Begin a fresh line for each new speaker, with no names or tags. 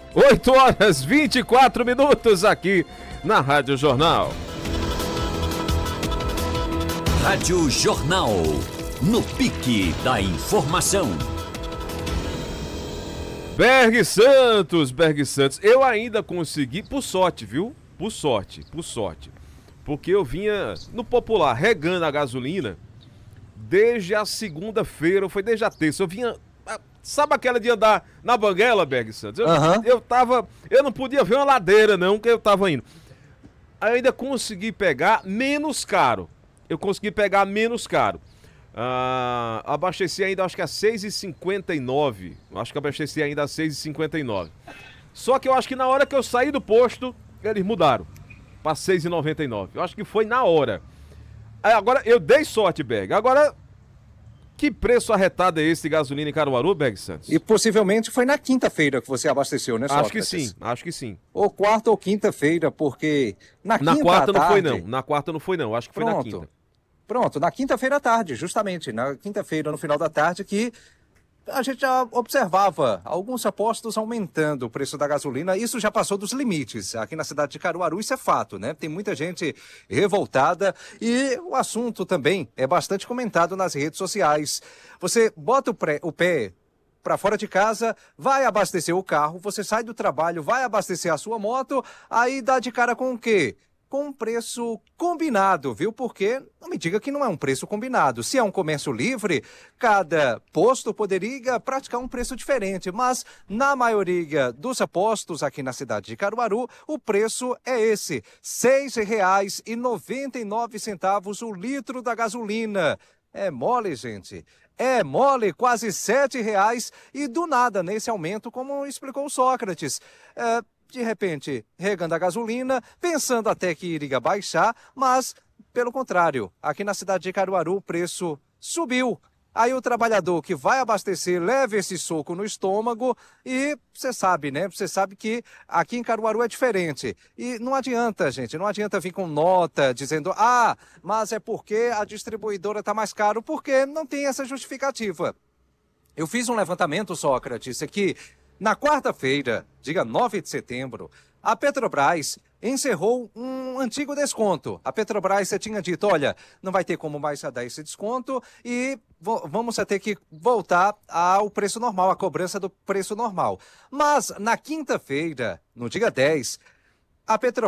8h24 aqui na Rádio Jornal.
Rádio Jornal, no pique da informação.
Berg Santos, eu ainda consegui, por sorte, viu? Por sorte. Porque eu vinha no popular regando a gasolina desde a segunda-feira, ou foi desde a terça. Eu vinha, sabe aquela de andar na banguela, Berg Santos? Eu não podia ver uma ladeira não, que eu tava indo. Aí eu ainda consegui pegar menos caro. Abasteci ainda, acho que a 6,59. Acho que abasteci ainda a 6,59. Só que eu acho que na hora que eu saí do posto, eles mudaram para 6,99. Eu acho que foi na hora. Aí agora eu dei sorte, Berg. Agora, que preço arretado é esse de gasolina em Caruaru, Berg Santos?
E possivelmente foi na quinta-feira que você abasteceu, né, Sócrates?
Acho que sim.
Ou quarta ou quinta-feira, porque na
quarta não foi
tarde...
não. Na quarta não foi não. Acho que foi na quinta.
Pronto, na quinta-feira à tarde, justamente. Na quinta-feira, no final da tarde, que a gente já observava alguns postos aumentando o preço da gasolina. Isso já passou dos limites. Aqui na cidade de Caruaru, isso é fato, né? Tem muita gente revoltada e o assunto também é bastante comentado nas redes sociais. Você bota o pé para fora de casa, vai abastecer o carro, você sai do trabalho, vai abastecer a sua moto, aí dá de cara com o quê? Com um preço combinado, viu? Porque não me diga que não é um preço combinado. Se é um comércio livre, cada posto poderia praticar um preço diferente, mas na maioria dos postos aqui na cidade de Caruaru, o preço é esse, R$ 6,99 o litro da gasolina. É mole, gente. É mole, quase R$ 7,00 e do nada nesse aumento, como explicou o Sócrates. De repente, regando a gasolina, pensando até que iria baixar, mas, pelo contrário, aqui na cidade de Caruaru o preço subiu. Aí o trabalhador que vai abastecer leva esse soco no estômago e você sabe, né? Você sabe que aqui em Caruaru é diferente. E não adianta, gente, não adianta vir com nota dizendo, mas é porque a distribuidora está mais caro, porque não tem essa justificativa. Eu fiz um levantamento, Sócrates, aqui. Na quarta-feira, dia 9 de setembro, a Petrobras encerrou um antigo desconto. A Petrobras tinha dito, olha, não vai ter como mais dar esse desconto e vamos ter que voltar ao preço normal, à cobrança do preço normal. Mas na quinta-feira, no dia 10, a Petrobras